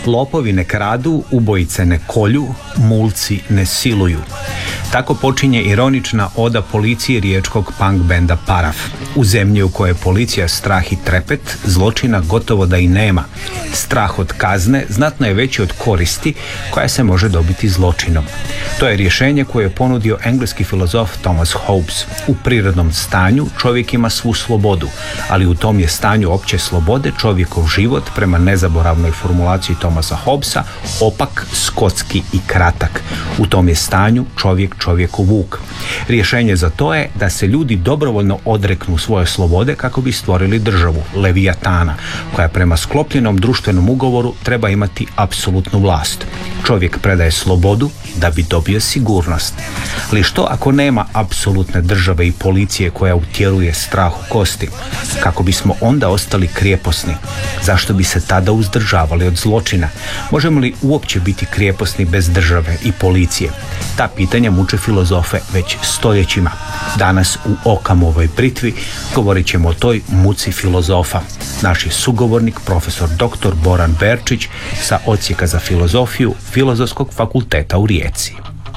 Lopovi ne kradu, ubojice ne kolju, mulci ne siluju. Tako počinje ironična oda policiji riječkog punk benda Paraf. U zemlji u kojoj je policija strah i trepet, zločina gotovo da i nema. Strah od kazne znatno je veći od koristi koja se može dobiti zločinom. To je rješenje koje je ponudio engleski filozof Thomas Hobbes. U prirodnom stanju čovjek ima svu slobodu, ali u tom je stanju opće slobode čovjekov život, prema nezaboravnoj formulaciji Thomasa Hobbesa, opak, skotski i kratak. U tom je stanju čovjek čovjeku vuk. Rješenje za to je da se ljudi dobrovoljno odreknu svoje slobode kako bi stvorili državu, Leviatana, koja prema sklopljenom društvenom ugovoru treba imati apsolutnu vlast. Čovjek predaje slobodu da bi dobio sigurnost. Ali što ako nema apsolutne države i policije koja utjeruje strah u kosti? Kako bismo onda ostali krijeposni? Zašto bi se tada uzdržavali od zločina? Možemo li uopće biti krijeposni bez države i policije? Ta pitanja muče filozofe već stoljećima. Danas u Okamovoj britvi govorit ćemo o toj muci filozofa. Naš je sugovornik profesor dr. Boran Berčić sa Odsjeka za filozofiju Filozofskog fakulteta u Rijeci.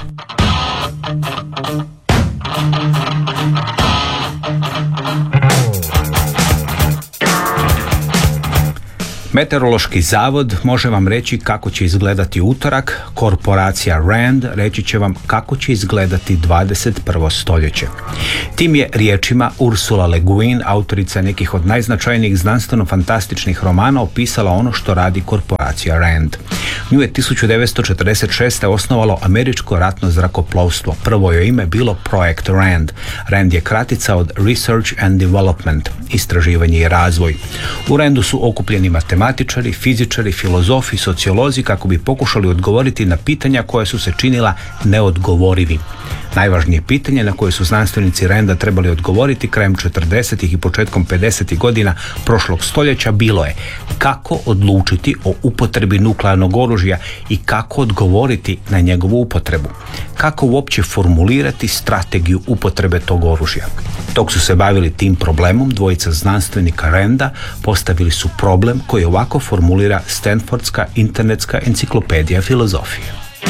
Meteorološki zavod može vam reći kako će izgledati utorak, korporacija Rand reći će vam kako će izgledati 21. stoljeće. Tim je riječima Ursula Le Guin, autorica nekih od najznačajnijih znanstveno-fantastičnih romana, opisala ono što radi korporacija Rand. Nju je 1946. osnovalo američko ratno zrakoplovstvo. Prvo je ime bilo Projekt Rand. Rand je kratica od Research and Development, istraživanje i razvoj. U Randu su okupljeni matematičari, fizičari, filozofi, sociolozi kako bi pokušali odgovoriti na pitanja koja su se činila neodgovorivim. Najvažnije pitanje na koje su znanstvenici Randa trebali odgovoriti krajem 40. i početkom 50. godina prošlog stoljeća bilo je kako odlučiti o upotrebi nuklearnog oružja i kako odgovoriti na njegovu upotrebu. Kako uopće formulirati strategiju upotrebe tog oružja. Dok su se bavili tim problemom, dvojica znanstvenika Randa postavili su problem koji ovako formulira Stanfordska internetska enciklopedija filozofije.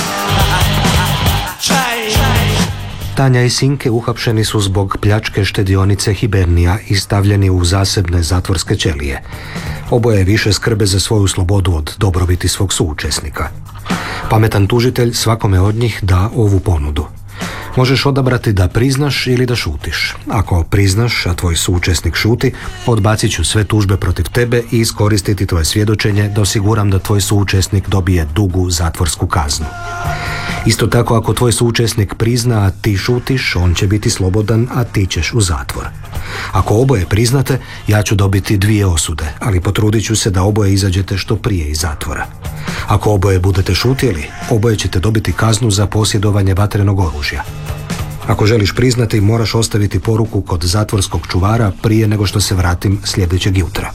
Tanja i Sinke uhapšeni su zbog pljačke štedionice Hibernija i stavljeni u zasebne zatvorske ćelije. Oboje više skrbe za svoju slobodu od dobrobiti svog suučesnika. Pametan tužitelj svakome od njih da ovu ponudu. Možeš odabrati da priznaš ili da šutiš. Ako priznaš, a tvoj suučesnik šuti, odbacit ću sve tužbe protiv tebe i iskoristiti tvoje svjedočenje da osiguram da tvoj suučesnik dobije dugu zatvorsku kaznu. Isto tako, ako tvoj suučesnik prizna, a ti šutiš, on će biti slobodan, a ti ćeš u zatvor. Ako oboje priznate, ja ću dobiti 2 osude, ali potrudit ću se da oboje izađete što prije iz zatvora. Ako oboje budete šutjeli, oboje ćete dobiti kaznu za posjedovanje vatrenog oružja. Ako želiš priznati, moraš ostaviti poruku kod zatvorskog čuvara prije nego što se vratim sljedećeg jutra.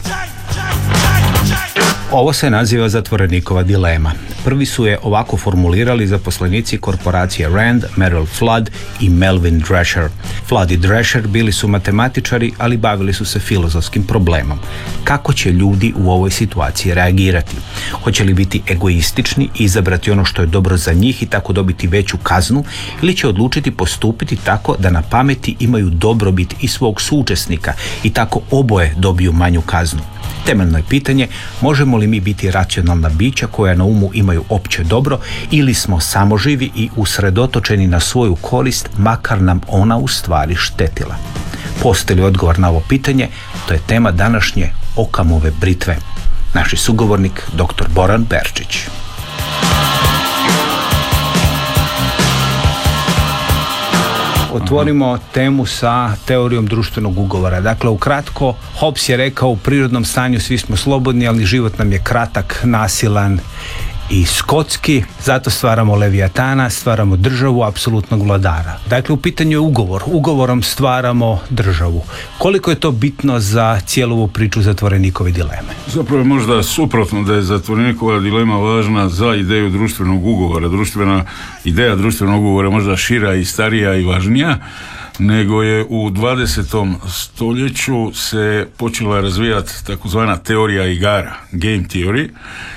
Ovo se naziva zatvorenikova dilema. Prvi su je ovako formulirali zaposlenici korporacije Rand, Merrill Flood i Melvin Drescher. Flood i Drescher bili su matematičari, ali bavili su se filozofskim problemom. Kako će ljudi u ovoj situaciji reagirati? Hoće li biti egoistični i izabrati ono što je dobro za njih i tako dobiti veću kaznu, ili će odlučiti postupiti tako da na pameti imaju dobrobit i svog suučesnika i tako oboje dobiju manju kaznu? Temeljno je pitanje, možemo li mi biti racionalna bića koja na umu imaju opće dobro, ili smo samoživi i usredotočeni na svoju korist, makar nam ona u stvari štetila? Postoji li odgovor na ovo pitanje? To je tema današnje Okamove britve. Naš sugovornik dr. Boran Berčić. Otvorimo temu sa teorijom društvenog ugovora. Dakle, ukratko, Hobbes je rekao u prirodnom stanju svi smo slobodni, ali život nam je kratak, nasilan i skotski, zato stvaramo Leviatana, stvaramo državu apsolutnog vladara. Dakle, u pitanju je ugovor. Ugovorom stvaramo državu. Koliko je to bitno za cijelu ovu priču zatvorenikove dileme? Zapravo je možda suprotno da je zatvorenikova dilema važna za ideju društvenog ugovora. Ideja društvenog ugovora možda šira i starija i važnija. nego je u 20. stoljeću se počela razvijati takozvana teorija igara, game theory,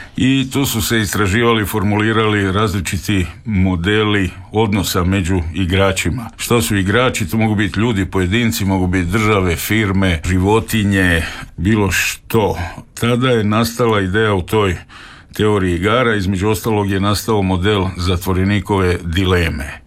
i tu su se istraživali, formulirali različiti modeli odnosa među igračima. Što su igrači? To mogu biti ljudi, pojedinci, mogu biti države, firme, životinje, bilo što. Tada je nastala ideja u toj teoriji igara, između ostalog je nastao model zatvorenikove dileme.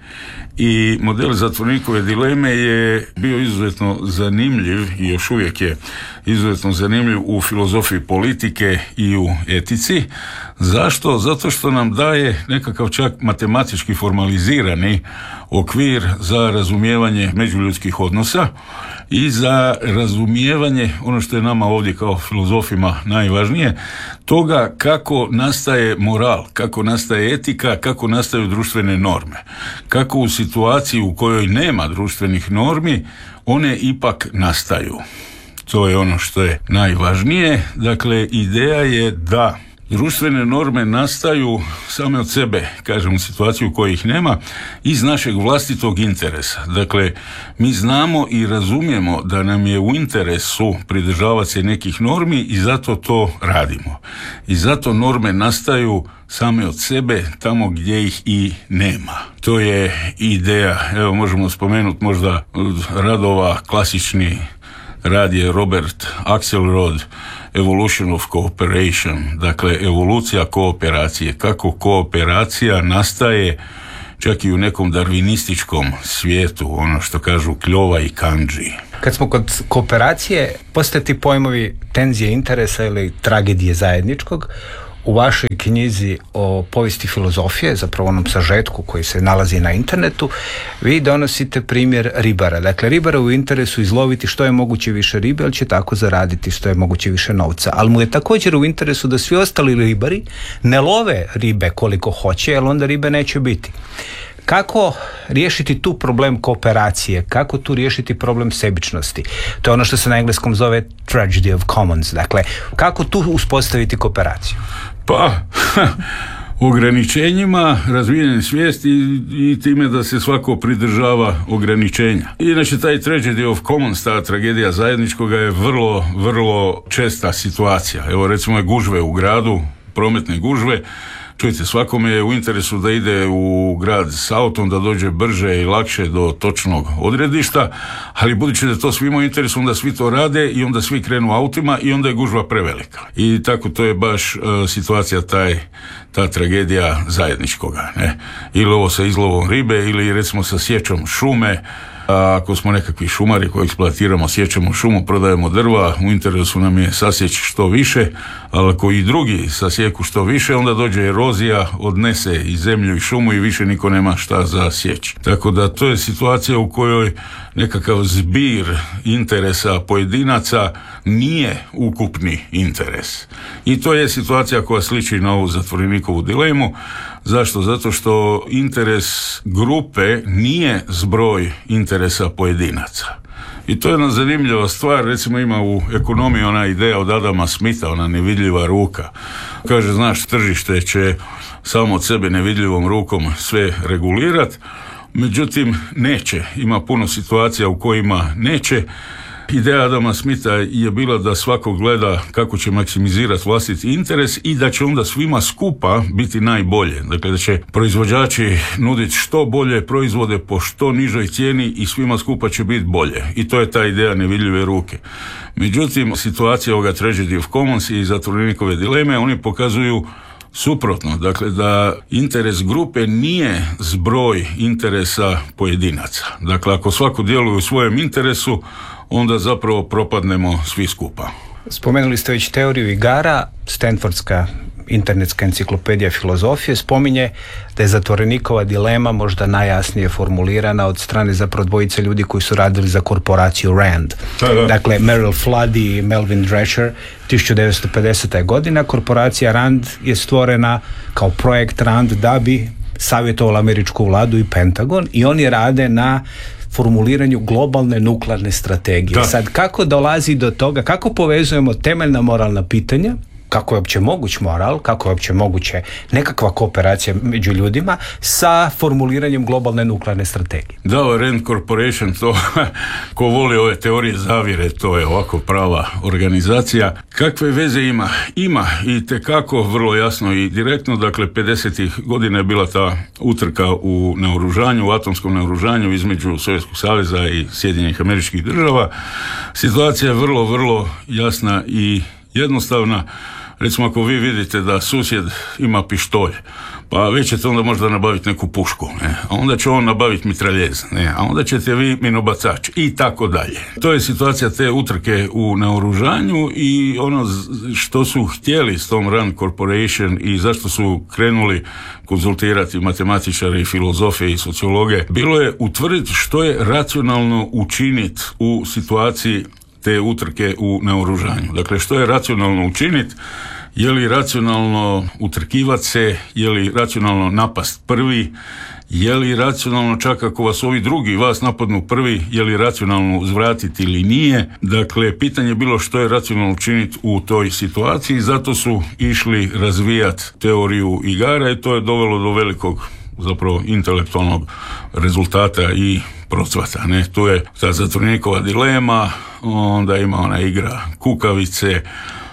I model zatvorenikove dileme je bio izuzetno zanimljiv i još uvijek je izuzetno zanimljiv u filozofiji politike i u etici. Zašto? Zato što nam daje nekakav čak matematički formalizirani okvir za razumijevanje međuljudskih odnosa i za razumijevanje, ono što je nama ovdje kao filozofima najvažnije, toga kako nastaje moral, kako nastaje etika, kako nastaju društvene norme. Kako u situaciji u kojoj nema društvenih normi, one ipak nastaju. To je ono što je najvažnije. Dakle, ideja je da društvene norme nastaju same od sebe, kažem, u situaciji u kojoj ih nema, iz našeg vlastitog interesa. Dakle, mi znamo i razumijemo da nam je u interesu pridržavati se nekih normi i zato to radimo. I zato norme nastaju same od sebe tamo gdje ih i nema. To je ideja, evo možemo spomenuti možda radova, klasični rad je Robert Axelrod, Evolution of Cooperation, dakle evolucija kooperacije, kako kooperacija nastaje čak i u nekom darvinističkom svijetu, ono što kažu kljova i kanđi. Kad smo kod kooperacije, postoje ti pojmovi tenzije interesa ili tragedije zajedničkog. U vašoj knjizi o povijesti filozofije, zapravo onom sažetku koji se nalazi na internetu, vi donosite primjer ribara. Dakle, ribara u interesu izloviti što je moguće više ribe, ali će tako zaraditi što je moguće više novca. Ali mu je također u interesu da svi ostali ribari ne love ribe koliko hoće, jer onda ribe neće biti. Kako riješiti tu problem kooperacije? Kako tu riješiti problem sebičnosti? To je ono što se na engleskom zove tragedy of commons. Dakle, kako tu uspostaviti kooperaciju? Pa, ograničenjima, razvijenjem svijesti i time da se svako pridržava ograničenja. Inače, taj tragedy of commons, ta tragedija zajedničkoga je vrlo, vrlo česta situacija. Evo, recimo, gužve u gradu, prometne gužve. Čujte, svakome je u interesu da ide u grad s autom, da dođe brže i lakše do točnog odredišta, ali budući da je to svima u interesu, onda svi to rade i onda svi krenu autima i onda je gužva prevelika. I tako to je baš situacija, ta tragedija zajedničkoga. Ne? Ili ovo sa izlovom ribe, ili recimo sa sječom šume. Ako smo nekakvi šumari koji eksploatiramo, sječemo šumu, prodajemo drva, u interesu nam je sasjeći što više, ali ako i drugi sasjeku što više, onda dođe erozija, odnese i zemlju i šumu i više niko nema šta za sjeći. Tako da to je situacija u kojoj nekakav zbir interesa pojedinaca nije ukupni interes. I to je situacija koja sliči na ovu zatvorenikovu dilemu. Zašto? Zato što interes grupe nije zbroj interesa pojedinaca. I to je jedna zanimljiva stvar. Recimo, ima u ekonomiji ona ideja od Adama Smitha, ona nevidljiva ruka. Kaže, znaš, tržište će samo od sebe nevidljivom rukom sve regulirati, međutim neće. Ima puno situacija u kojima neće. Ideja Adama Smitha je bila da svako gleda kako će maksimizirati vlastiti interes i da će onda svima skupa biti najbolje. Dakle, da će proizvođači nuditi što bolje proizvode po što nižoj cijeni i svima skupa će biti bolje. I to je ta ideja nevidljive ruke. Međutim, situacija ovoga tragedy of commons i zatvorenikove dileme, oni pokazuju suprotno, dakle da interes grupe nije zbroj interesa pojedinaca. Dakle, ako svako djeluje u svojem interesu, onda zapravo propadnemo svi skupa. Spomenuli ste već teoriju igara. Stanfordska internetska enciklopedija filozofije spominje da je zatvorenikova dilema možda najjasnije formulirana od strane zapravo dvojice ljudi koji su radili za korporaciju Rand. Dakle, Merrill Flood i Melvin Drescher, 1950. godina. Korporacija Rand je stvorena kao projekt Rand da bi savjetovala američku vladu i Pentagon, i oni rade na formuliranju globalne nuklearne strategije. Da. Sad, kako dolazi do toga, kako povezujemo temeljna moralna pitanja kako je uopće moguć moral, kako je uopće moguće nekakva kooperacija među ljudima sa formuliranjem globalne nuklearne strategije. Da, Rand Corporation, to ko voli ove teorije zavjere, to je ovako prava organizacija. Kakve veze ima? Ima i tekako vrlo jasno i direktno, dakle 50-ih godina je bila ta utrka u naoružanju, u atomskom naoružanju između Sovjetskog saveza i Sjedinjenih Američkih Država. Situacija je vrlo, vrlo jasna i jednostavna. Recimo, ako vi vidite da susjed ima pištolj, pa već ćete onda možda nabaviti neku pušku, a onda će on nabaviti mitraljez, a onda ćete vi minobacač i tako dalje. To je situacija te utrke u naoružanju i ono što su htjeli s tom Rand Corporation i zašto su krenuli konzultirati matematičare i filozofe i sociologe, bilo je utvrditi što je racionalno učiniti u situaciji te utrke u naoružanju. Dakle, što je racionalno učiniti? Je li racionalno utrkivati se? Je li racionalno napast prvi? Je li racionalno čak ako vas ovi drugi vas napadnu prvi, je li racionalno uzvratiti ili nije? Dakle, pitanje je bilo što je racionalno učiniti u toj situaciji, zato su išli razvijati teoriju igara i to je dovelo do velikog zapravo intelektualnog rezultata i procvata. Tu je ta zatvorenikova dilema, onda ima ona igra kukavice,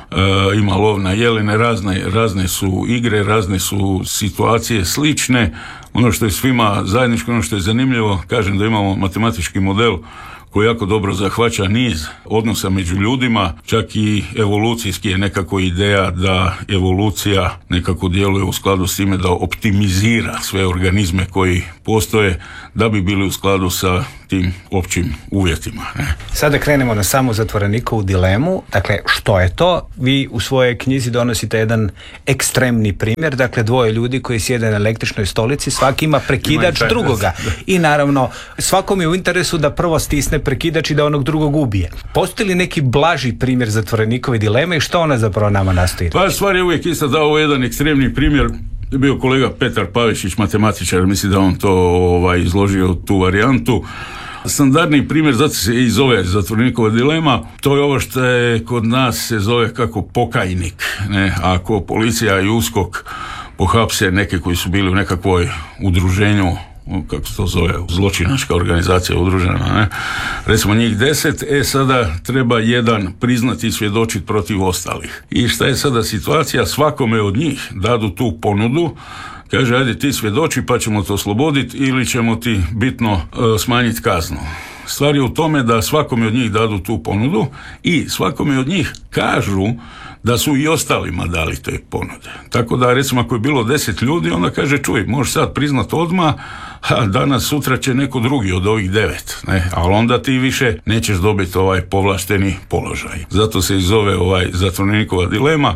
ima lov na jelene, razne su igre, razne su situacije slične. Ono što je svima zajedničko, ono što je zanimljivo, kažem da imamo matematički model koji jako dobro zahvaća niz odnosa među ljudima, čak i evolucijski je nekako ideja da evolucija nekako djeluje u skladu s time da optimizira sve organizme koji postoje da bi bili u skladu sa tim općim uvjetima. Sada krenemo na samu zatvorenikovu dilemu. Dakle, što je to? Vi u svojoj knjizi donosite jedan ekstremni primjer, dakle dvoje ljudi koji sjede na električnoj stolici, svaki ima prekidač drugoga. I naravno, svakom je u interesu da prvo stisne prekidač i da onog drugog ubije. Postoji li neki blaži primjer zatvorenikove dileme i što ona zapravo nama nastoji? Pa stvar je uvijek ista, dao jedan ekstremni primjer. Je bio kolega Petar Pavišić, matematičar, mislim da on to izložio tu varijantu. Standardni primjer, zato se i zove zatvorenikova dilema, to je ovo što je kod nas se zove kako pokajnik. Ako policija i USKOK pohapse neke koji su bili u nekakvoj udruženju, kako se to zove, zločinačka organizacija udružena, recimo njih 10, sada treba jedan priznati i svjedočiti protiv ostalih. I šta je sada situacija? Svakome od njih dadu tu ponudu, kaže, ajde ti svjedoči pa ćemo te osloboditi ili ćemo ti bitno smanjiti kaznu. Stvar je u tome da svakome od njih dadu tu ponudu i svakome od njih kažu da su i ostalima dali te ponude. Tako da, recimo, ako je bilo 10 ljudi, onda kaže, čuj, možeš sad priznat odmah, a danas, sutra će neko drugi od ovih 9, ali onda ti više nećeš dobiti ovaj povlašteni položaj. Zato se i zove zatvorenikova dilema.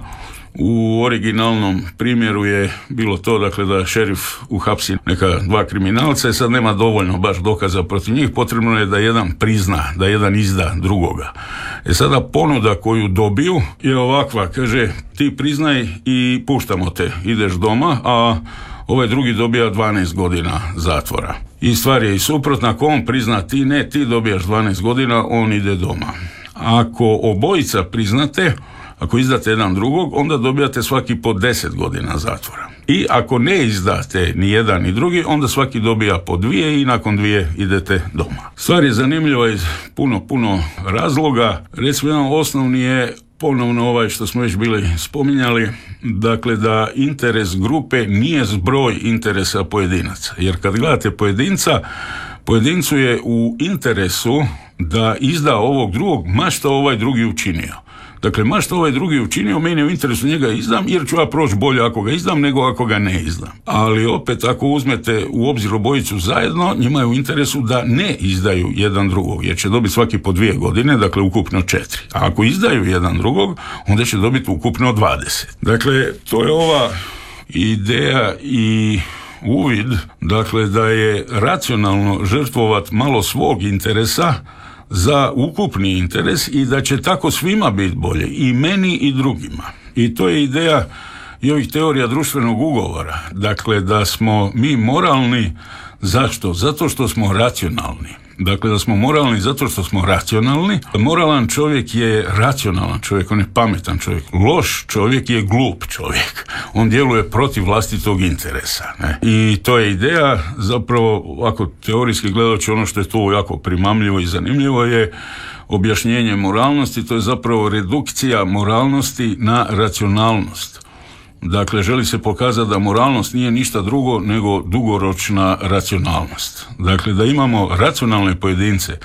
U originalnom primjeru je bilo to, dakle, da šerif uhapsi neka 2 kriminalca i sad nema dovoljno baš dokaza protiv njih, potrebno je da jedan prizna, da jedan izda drugoga. Sada ponuda koju dobiju je ovakva, kaže, ti priznaj i puštamo te, ideš doma, a ovaj drugi dobija 12 godina zatvora. I stvar je i suprotna, ako on prizna ti ne, ti dobijaš 12 godina, on ide doma. Ako obojica priznate, ako izdate jedan drugog, onda dobijate svaki po 10 godina zatvora. I ako ne izdate ni jedan ni drugi, onda svaki dobija po 2 i nakon 2 idete doma. Stvar je zanimljiva iz puno razloga. Recimo, jedan osnovni je ponovno što smo već bili spominjali, dakle da interes grupe nije zbroj interesa pojedinaca. Jer kad gledate pojedincu je u interesu da izda ovog drugog, ma što ovaj drugi učinio. Dakle, ma što ovaj drugi učinio, meni je u interesu njega izdam, jer ću ja proći bolje ako ga izdam nego ako ga ne izdam. Ali opet, ako uzmete u obzir obojicu zajedno, njima je u interesu da ne izdaju jedan drugog, jer će dobiti svaki po 2 godine, dakle ukupno 4. A ako izdaju jedan drugog, onda će dobiti ukupno 20. Dakle, to je ova ideja i uvid, dakle, da je racionalno žrtvovati malo svog interesa za ukupni interes i da će tako svima biti bolje, i meni i drugima. I to je ideja i ovih teorija društvenog ugovora. Dakle, da smo mi moralni Zašto? Zato što smo racionalni. Dakle, da smo moralni zato što smo racionalni. Moralan čovjek je racionalan čovjek, on je pametan čovjek. Loš čovjek je glup čovjek. On djeluje protiv vlastitog interesa. Ne? I to je ideja, zapravo, ovako teorijski gledajući, ono što je tu jako primamljivo i zanimljivo je objašnjenje moralnosti, to je zapravo redukcija moralnosti na racionalnost. Dakle, želi se pokazati da moralnost nije ništa drugo nego dugoročna racionalnost. Dakle, da imamo racionalne pojedince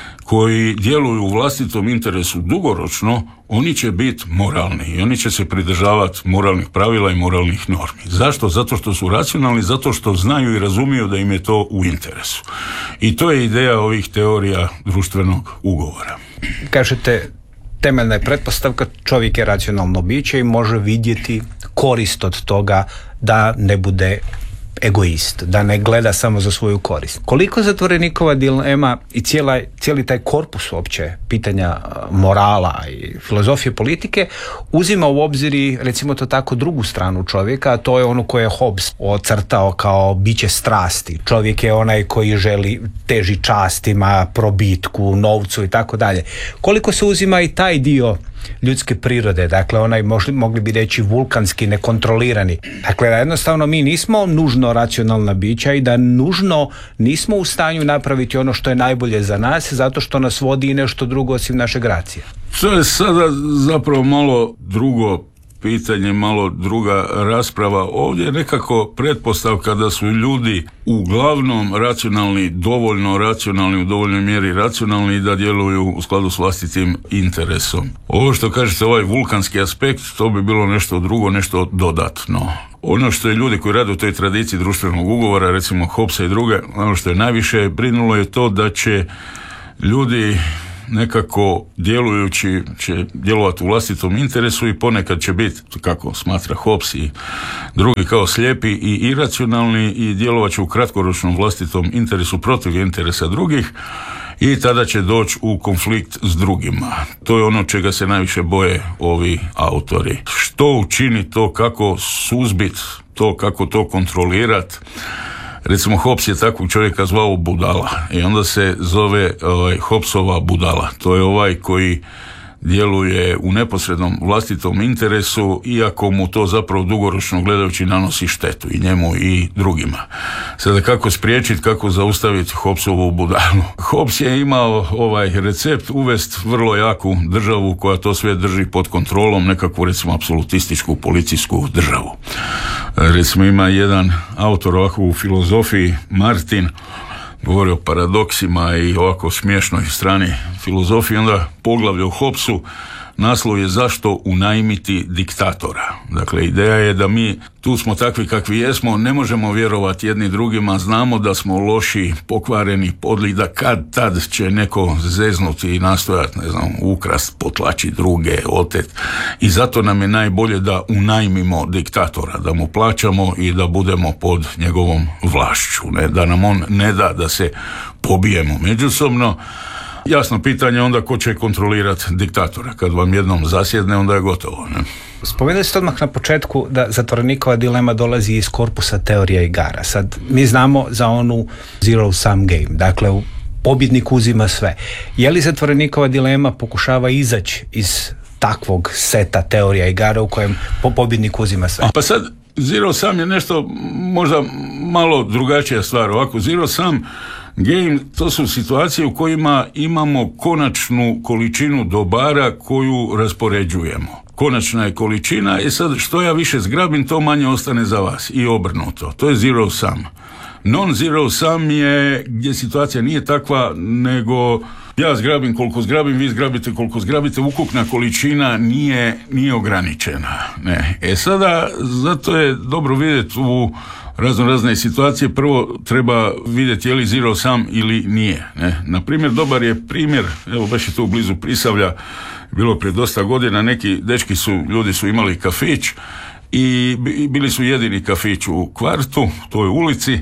koji djeluju u vlastitom interesu dugoročno, oni će biti moralni i oni će se pridržavati moralnih pravila i moralnih normi. Zašto? Zato što su racionalni, zato što znaju i razumiju da im je to u interesu. I to je ideja ovih teorija društvenog ugovora. Kažete, temeljna je pretpostavka, čovjek je racionalno biće i može vidjeti korist od toga da ne bude egoist, da ne gleda samo za svoju korist. Koliko zatvorenikova dilema i cijeli taj korpus uopće pitanja morala i filozofije politike uzima u obzir i, recimo to tako, drugu stranu čovjeka, a to je ono koje je Hobbes ocrtao kao biće strasti. Čovjek je onaj koji želi, teži častima, probitku, novcu i tako dalje. Koliko se uzima i taj dio ljudske prirode, dakle onaj mogli bi reći vulkanski, nekontrolirani. Dakle, jednostavno mi nismo nužno racionalna bića i da nužno nismo u stanju napraviti ono što je najbolje za nas, zato što nas vodi i nešto drugo osim našeg racija. To je sada zapravo malo drugo pitanje, malo druga rasprava. Ovdje je nekako pretpostavka da su ljudi uglavnom racionalni, dovoljno racionalni, u dovoljnoj mjeri racionalni i da djeluju u skladu s vlastitim interesom. Ovo što kažete, ovaj vulkanski aspekt, to bi bilo nešto drugo, nešto dodatno. Ono što je ljudi koji rade u toj tradiciji društvenog ugovora, recimo Hobbesa i druge, ono što je najviše brinulo je to da će ljudi nekako djelujući će djelovati u vlastitom interesu i ponekad će biti, kako smatra Hobbes i drugi, kao slijepi i iracionalni i djelovat će u kratkoročnom vlastitom interesu protiv interesa drugih i tada će doći u konflikt s drugima. To je ono čega se najviše boje ovi autori. Što učiniti to, kako suzbiti to, kako to kontrolirati. Recimo, Hobbes je takvog čovjeka zvao budala i onda se zove Hobbesova budala. To je ovaj koji djeluje u neposrednom vlastitom interesu, iako mu to zapravo dugoročno gledajući nanosi štetu i njemu i drugima. Sada, kako spriječiti, kako zaustaviti Hobbesovu budalu? Hobbes je imao recept uvest vrlo jaku državu koja to sve drži pod kontrolom, nekakvu recimo apsolutističku policijsku državu. Recimo ima jedan autor ovako u filozofiji, Martin, govori o paradoksima i ovako smiješnoj strani filozofije, onda poglavlje o Hobbesu, naslov je zašto unajmiti diktatora. Dakle, ideja je da mi tu smo takvi kakvi jesmo, ne možemo vjerovati jedni drugima, znamo da smo loši, pokvareni, podli, da kad tad će neko zeznuti i nastojati, ukrast, potlači druge, otet. I zato nam je najbolje da unajmimo diktatora, da mu plaćamo i da budemo pod njegovom vlašću, ne? Da nam on ne da da se pobijemo međusobno. Jasno pitanje onda ko će kontrolirati diktatora. Kad vam jednom zasjedne, onda je gotovo. Ne? Spomenuli ste odmah na početku da zatvorenikova dilema dolazi iz korpusa teorija igara. Sad, mi znamo za onu zero sum game, dakle pobjednik uzima sve. Je li zatvorenikova dilema pokušava izaći iz takvog seta teorija igara u kojem pobjednik uzima sve? Pa sad, zero sum je nešto možda malo drugačija stvar. Ovako, zero sum game, to su situacije u kojima imamo konačnu količinu dobara koju raspoređujemo. Konačna je količina i sad što ja više zgrabim, to manje ostane za vas i obrnuto. To je zero sum. Non-zero sum je gdje situacija nije takva, nego ja zgrabim koliko zgrabim, vi zgrabite koliko zgrabite, ukupna količina nije ograničena. Ne. Sada, zato je dobro vidjeti u razne situacije, prvo treba vidjeti je li zero sum ili nije. Ne. Na primjer, dobar je primjer, evo baš je tu blizu Prisavlja, bilo prije dosta godina, neki dečki ljudi su imali kafić i bili su jedini kafić u kvartu, toj ulici,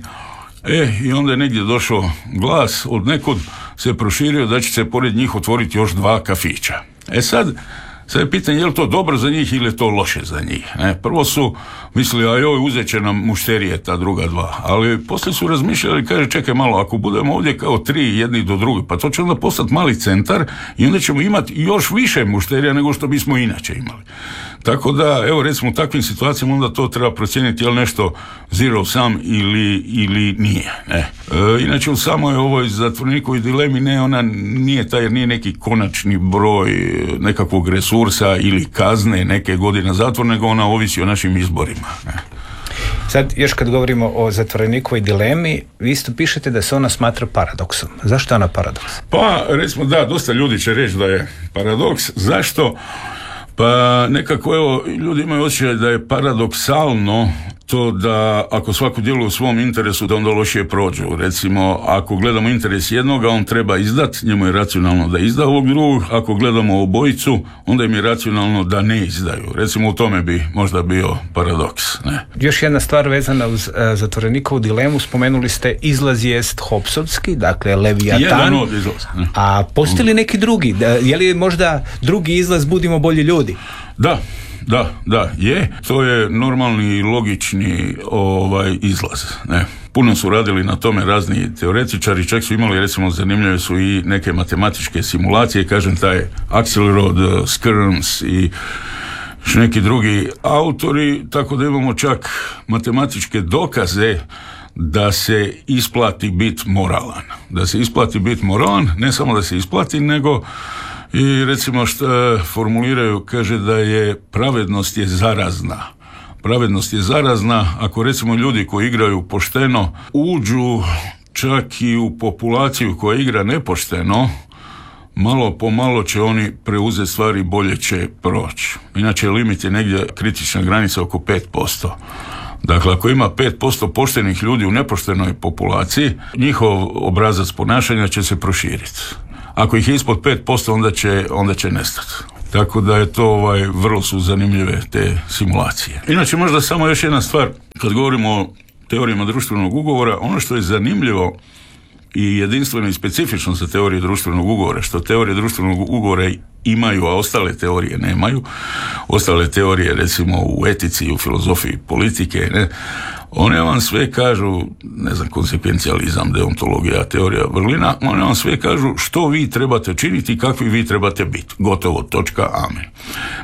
i onda je negdje došao glas, od nekud se proširio da će se pored njih otvoriti još 2 kafića. Sad, Sad je pitanje je li to dobro za njih ili je to loše za njih. Prvo su mislili, a joj, uzet će nam mušterije ta druga dva, ali poslije su razmišljali, kaže, čekaj malo, ako budemo ovdje kao 3 jedni do drugi, pa to će onda postati mali centar i onda ćemo imati još više mušterija nego što bismo inače imali. Tako da, evo, recimo u takvim situacijama onda to treba procijeniti je li nešto zero sum ili nije. Inače u samoj ovoj zatvornikovoj dilemi ona nije taj, jer nije neki konačni broj nekakvog resursa ili kazne neke godine zatvora, nego ona ovisi o našim izborima. Sad, još kad govorimo o zatvorenikovoj dilemi, vi isto pišete da se ona smatra paradoksom. Zašto je ona paradoks? Pa, recimo, da, dosta ljudi će reći da je paradoks. Zašto? Pa nekako, evo, ljudi imaju osjećaj da je paradoksalno to da ako svako djeluje u svom interesu da onda lošije prođe. Recimo, ako gledamo interes jednoga, on treba izdat, njemu je racionalno da izda ovog drugog, ako gledamo obojicu, onda im je racionalno da ne izdaju. Recimo, u tome bi možda bio paradoks. Ne? Još jedna stvar vezana uz zatvorenikovu dilemu, spomenuli ste izlaz jest Hobsovski, dakle Leviatan. Jedan od izlaza. A postoji li neki drugi? Je li možda drugi izlaz budimo bolji ljudi? Da, je. To je normalni i logični izlaz. Ne. Puno su radili na tome razni teoretičari, čak su imali, recimo, zanimljive su i neke matematičke simulacije, kažem, taj Axelrod, Skirns i neki drugi autori, tako da imamo čak matematičke dokaze da se isplati biti moralan. Da se isplati biti moralan, ne samo da se isplati, nego i recimo što formuliraju, kaže da je pravednost je zarazna. Pravednost je zarazna ako recimo ljudi koji igraju pošteno uđu čak i u populaciju koja igra nepošteno, malo po malo će oni preuzeti stvari, bolje će proći. Inače limit je negdje kritična granica oko 5%. Dakle, ako ima 5% poštenih ljudi u nepoštenoj populaciji, njihov obrazac ponašanja će se proširiti. Ako ih je ispod 5%, onda će nestati. Tako da je to vrlo su zanimljive te simulacije. Inače, možda samo još jedna stvar, kad govorimo o teorijama društvenog ugovora, ono što je zanimljivo i jedinstveno i specifično za teorije društvenog ugovora, što teorije društvenog ugovora imaju, a ostale teorije nemaju. Ostale teorije, recimo u etici i u filozofiji politike, one vam sve kažu, ne znam, konsekvencijalizam, deontologija, teorija vrlina, one vam sve kažu što vi trebate činiti i kakvi vi trebate biti. Gotovo, točka, amen.